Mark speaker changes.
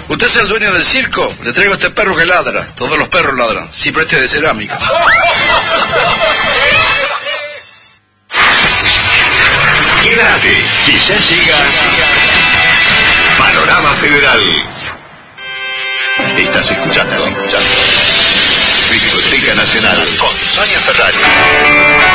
Speaker 1: ¿Usted es el dueño del circo? Le traigo este perro que ladra. Todos los perros ladran. Siempre este de cerámica.
Speaker 2: Quédate, que ya llega Panorama Federal. Estás escuchando Discoteca Nacional con Sonia Ferrari.